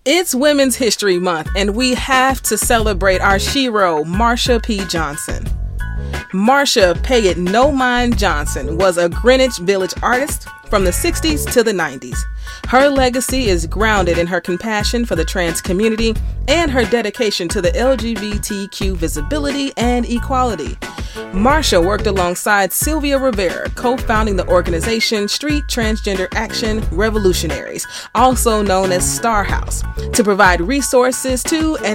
It's Women's History Month, and we have to celebrate our shero, Marsha P. Johnson. Marsha Pay It No Mind Johnson was a Greenwich Village artist from the 60s to the 90s. Her legacy is grounded in her compassion for the trans community and her dedication to the LGBTQ visibility and equality. Marsha worked alongside Sylvia Rivera, co-founding the organization Street Transgender Action Revolutionaries, also known as Star House, to provide resources to and